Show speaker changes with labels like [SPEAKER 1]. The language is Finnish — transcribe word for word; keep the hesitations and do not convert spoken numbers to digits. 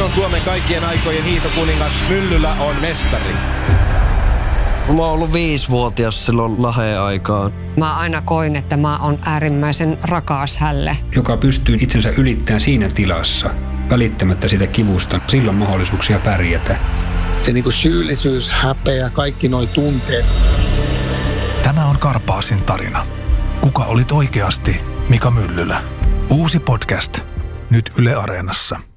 [SPEAKER 1] Hän on Suomen kaikkien aikojen hiihtokuningas. Myllylä on mestari.
[SPEAKER 2] Mä oon ollut viisivuotias silloin Laheen aikaan.
[SPEAKER 3] Mä aina koin, että mä oon äärimmäisen rakas hälle.
[SPEAKER 4] Joka pystyy itsensä ylittämään siinä tilassa, välittämättä sitä kivusta. Silloin mahdollisuuksia pärjätä.
[SPEAKER 5] Se niinku syyllisyys, häpeä, kaikki noi tunteet.
[SPEAKER 6] Tämä on Karpaasin tarina. Kuka olit oikeasti Mika Myllylä? Uusi podcast. Nyt Yle Areenassa.